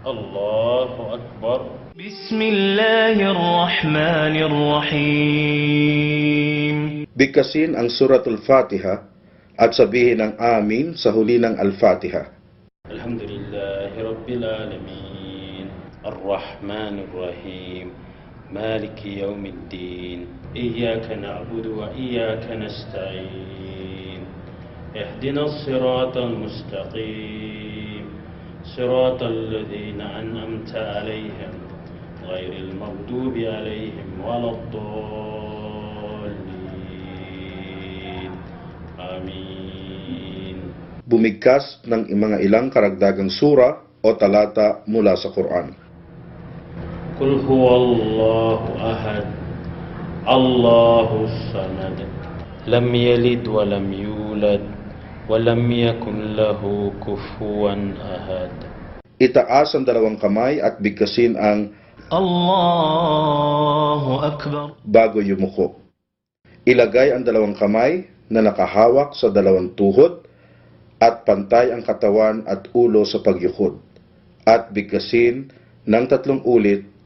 الله أكبر. بسم الله الرحمن الرحيم. Bigkasin ang Suratul Fatiha at sabihin ang amin sa huli ng Al-Fatiha. الحمد لله رب العالمين الرحمن الرحيم مالك يوم الدين إياك نعبد وإياك نستعين اهدنا الصراط المستقيم صراط الذين أنعمت عليهم غير المغضوب عليهم ولا الضالين آمين. Bumigkas ng mga ilang karagdagang sura o talata mula sa Quran. قل هو الله أحد الله الصمد لم يلد ولم يولد ولم يكن له كفوا أحد. Itaas ang dalawang kamay at bigkasin ang Allahu Akbar. bago yumuko. Ilagay ang dalawang kamay na nakahawak sa dalawang tuhod at pantay ang katawan at ulo sa pagyukod. At bigkasin ng 3 ulit